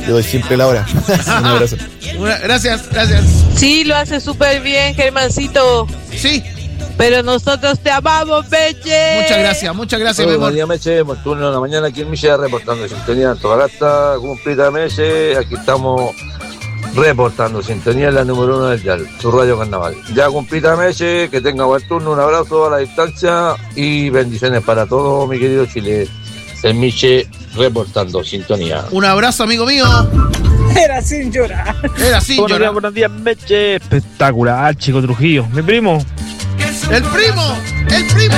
Yo doy siempre la hora. Un abrazo. Gracias. Sí, lo hace súper bien, Germancito. Sí. Pero nosotros te amamos, Meche. Muchas gracias, mi amor. Buen día, Meche. Hemos turno en la mañana aquí en Milla reportando sintonía. Antofagasta, cumplida Meche. Aquí estamos reportando sintonía en la número 1 del dial, su radio carnaval. Ya cumplida Meche, que tenga buen turno, un abrazo a la distancia y bendiciones para todos, mi querido Chile. El Miche reportando sintonía. Un abrazo, amigo mío. Era sin llorar. Buenos días, Meche. Espectacular, Chico Trujillo. Mi primo. El primo.